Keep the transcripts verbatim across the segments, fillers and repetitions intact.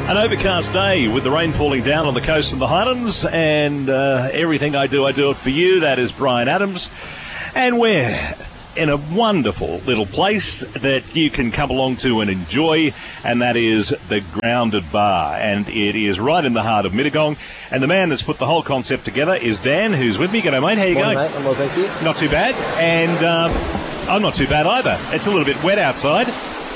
An overcast day with the rain falling down on the coast and the Highlands, and uh, everything I do, I do it for you. That is Brian Adams. And we're in a wonderful little place that you can come along to and enjoy, and that is the Grounded Bar. And it is right in the heart of Mittagong. And the man that's put the whole concept together is Dan, who's with me. G'day, mate. How you Morning, going? Mate. I'm well, thank you. Not too bad. And um, I'm not too bad either. It's a little bit wet outside,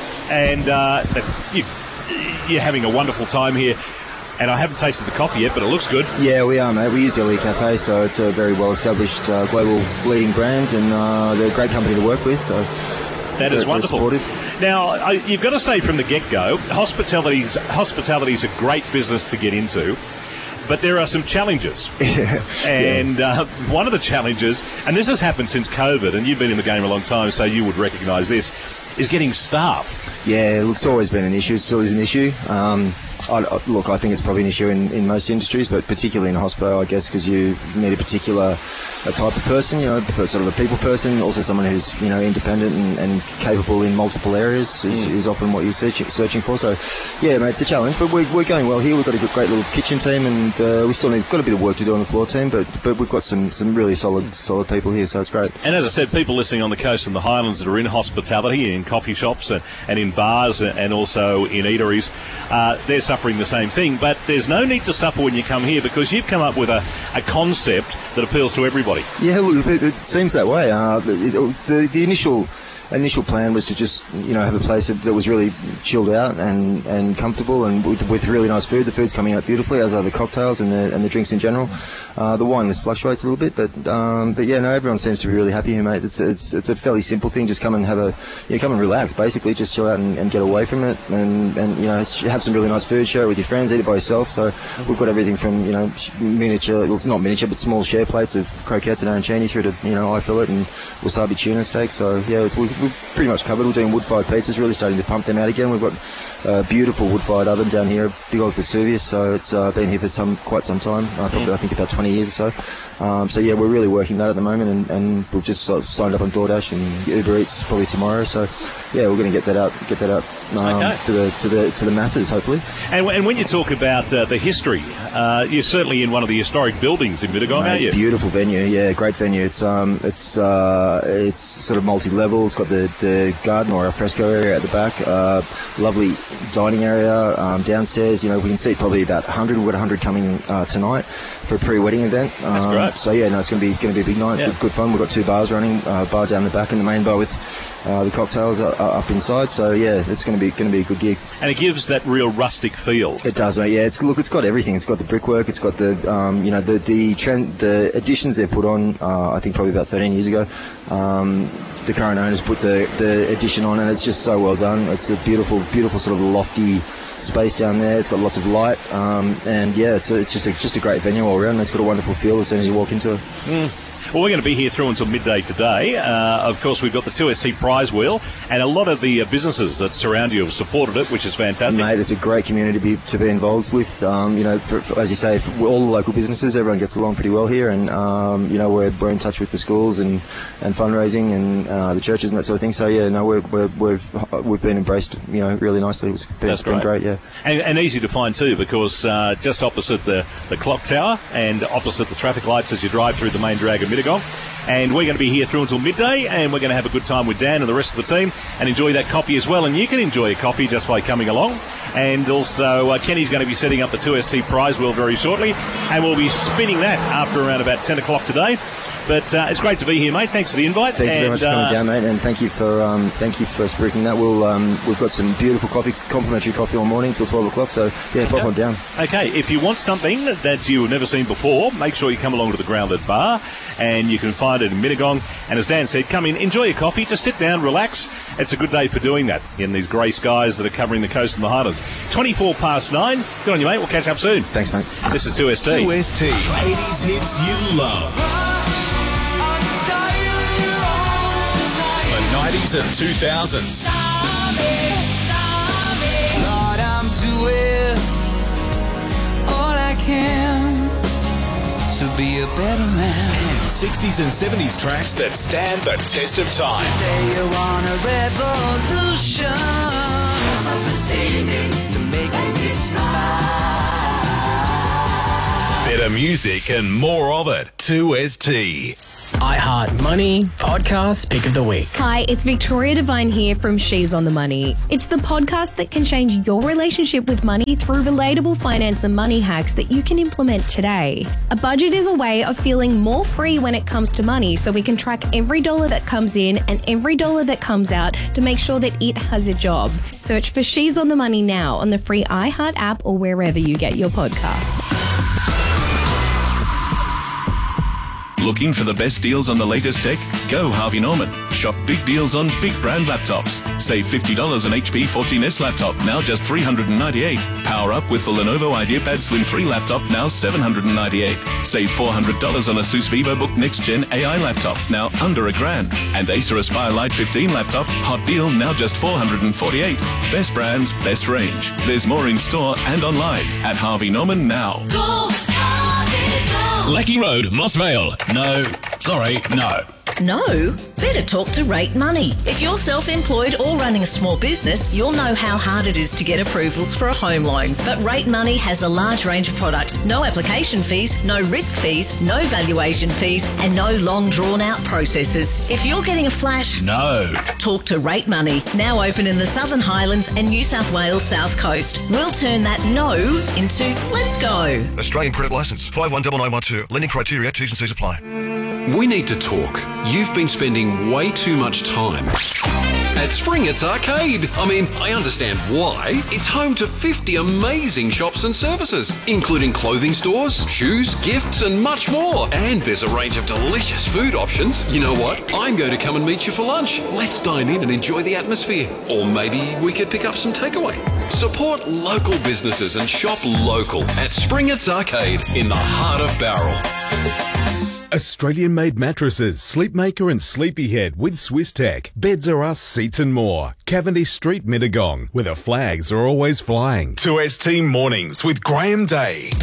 and uh, you... You're having a wonderful time here, and I haven't tasted the coffee yet, but it looks good. Yeah, we are, mate. We use Elite Cafe, so it's a very well-established uh, global leading brand, and uh, they're a great company to work with. So that is wonderful. Supportive. Now, I, you've got to say from the get-go, hospitality's hospitality's a great business to get into, but there are some challenges. yeah. And uh, one of the challenges, and this has happened since COVID, and you've been in the game a long time, so you would recognise this, is getting staff. Yeah, look, it's always been an issue. It still is an issue. Um, I, look, I think it's probably an issue in, in most industries, but particularly in hospital, I guess, because you need a particular a type of person, you know, sort of a people person, also someone who's, you know, independent and, and capable in multiple areas is, mm. is often what you're searching, searching for. So, yeah, mate, it's a challenge, but we're, we're going well here. We've got a good, great little kitchen team, and uh, we still need got a bit of work to do on the floor team, but but we've got some, some really solid solid people here, so it's great. And as I said, people listening on the coast and the Highlands that are in hospitality, in coffee shops and, and in bars and also in eateries, uh, they're suffering the same thing. But there's no need to suffer when you come here, because you've come up with a, a concept that appeals to everybody. Yeah, look, it, it seems that way. Uh, the, the initial initial plan was to just, you know, have a place that was really chilled out and, and comfortable, and with, with really nice food. The food's coming out beautifully, as are the cocktails and the and the drinks in general. Uh, the wine list fluctuates a little bit, but um, but yeah, no, everyone seems to be really happy here, mate. It's it's it's a fairly simple thing. Just come and have a, you know, come and relax, basically. Just chill out and, and get away from it, and and you know, have some really nice food, share it with your friends, eat it by yourself. So we've got everything from, you know, miniature, well, it's not miniature, but small share plates of croquettes and arancini through to, you know, eye fillet and wasabi tuna steak. So yeah, it's, we've, we've pretty much covered. We're doing wood-fired pizzas, really starting to pump them out again. We've got a beautiful wood-fired oven down here, a big old Vesuvius, so it's uh, been here for some quite some time, uh, probably mm. I think about twenty years or so. Um, so yeah, we're really working that at the moment, and, and we've just sort of signed up on DoorDash and Uber Eats probably tomorrow. So yeah, we're going to get that out, get that out um, okay. to the to the to the masses, hopefully. And, and when you talk about uh, the history, uh, you're certainly in one of the historic buildings in Mittagong, aren't you? Beautiful venue, yeah, great venue. It's um, it's uh, it's sort of multi-level. It's got the, the garden or alfresco area at the back. Uh, lovely dining area um, downstairs. You know, we can see probably about one hundred. We've got one hundred coming uh, tonight for a pre-wedding event. That's um, great. So yeah, no, it's going to be going to be a big night. Yeah. Good, good fun. We've got two bars running. Uh, bar down the back and the main bar with uh, the cocktails are, are up inside. So yeah, it's going to be going to be a good gig. And it gives that real rustic feel. It does, mate. Yeah, it's look, it's got everything. It's got the brickwork. It's got the um, you know the the trend, the additions they put on. Uh, I think probably about thirteen years ago. Um, the current owners put the the addition on, and it's just so well done. It's a beautiful, beautiful sort of lofty space down there. It's got lots of light, um, and yeah, it's a, it's just a, just a great venue all around. It's got a wonderful feel as soon as you walk into it. Mm. Well, we're going to be here through until midday today. Uh, of course, we've got the two S T prize wheel, and a lot of the uh, businesses that surround you have supported it, which is fantastic. Mate, it's a great community to be, to be involved with. Um, you know, for, for, as you say, for all the local businesses, everyone gets along pretty well here, and um, you know, we're we're in touch with the schools and, and fundraising and uh, the churches and that sort of thing. So yeah, no, we're, we're we've we've been embraced, you know, really nicely. It's been, That's it's been great. great, yeah, and, and easy to find too, because uh, just opposite the the clock tower and opposite the traffic lights as you drive through the main drag of Mittagong. And we're going to be here through until midday, and we're going to have a good time with Dan and the rest of the team and enjoy that coffee as well. And you can enjoy a coffee just by coming along. And also, uh, Kenny's going to be setting up the two S T prize wheel very shortly, and we'll be spinning that after around about ten o'clock today. But uh, it's great to be here, mate. Thanks for the invite. Thank you and, very much for coming uh, down, mate, and thank you for um, thank you for speaking that. We'll um, we've got some beautiful coffee, complimentary coffee all morning till twelve o'clock. So yeah, pop okay. on down. Okay, if you want something that you've never seen before, make sure you come along to the Grounded Bar, and you can find it in Mittagong. And as Dan said, come in, enjoy your coffee, just sit down, relax. It's a good day for doing that in these grey skies that are covering the coast and the Highlands. twenty-four past nine. Good on you, mate. We'll catch up soon. Thanks, mate. This is two S T. two S T. eighties hits you love. The nineties and two thousands. Lord, I'm doing all I can to be a better man. And sixties and seventies tracks that stand the test of time. Say you want a revolution. I'm to make me smile. The music and more of it. two S T. iHeart Money Podcast Pick of the Week. Hi, it's Victoria Devine here from She's on the Money. It's the podcast that can change your relationship with money through relatable finance and money hacks that you can implement today. A budget is a way of feeling more free when it comes to money, so we can track every dollar that comes in and every dollar that comes out to make sure that it has a job. Search for She's on the Money now on the free iHeart app or wherever you get your podcasts. Looking for the best deals on the latest tech? Go Harvey Norman. Shop big deals on big brand laptops. Save fifty dollars on H P fourteen S laptop, now just three hundred ninety-eight dollars. Power up with the Lenovo IdeaPad Slim three laptop, now seven hundred ninety-eight dollars. Save four hundred dollars on Asus VivoBook Next Gen A I laptop, now under a grand. And Acer Aspire Lite fifteen laptop, hot deal, now just four hundred forty-eight dollars. Best brands, best range. There's more in store and online at Harvey Norman now. Go, Harvey, go. Lecky Road, Moss Vale. No, sorry, no. No? Better talk to Rate Money. If you're self-employed or running a small business, you'll know how hard it is to get approvals for a home loan. But Rate Money has a large range of products. No application fees, no risk fees, no valuation fees, and no long drawn-out processes. If you're getting a flat, No. talk to Rate Money. Now open in the Southern Highlands and New South Wales South Coast. We'll turn that no into let's go. Australian credit licence five one nine nine one two. Lending criteria, T's and C's apply. We need to talk. You've been spending way too much time at Springett's Arcade. I mean, I understand why. It's home to fifty amazing shops and services, including clothing stores, shoes, gifts, and much more. And there's a range of delicious food options. You know what? I'm going to come and meet you for lunch. Let's dine in and enjoy the atmosphere. Or maybe we could pick up some takeaway. Support local businesses and shop local at Springett's Arcade in the heart of Bowral. Australian-made mattresses, Sleepmaker and Sleepyhead with Swiss Tech. Beds are us, seats and more. Cavendish Street, Mittagong, where the flags are always flying. two S T Mornings with Graham Day.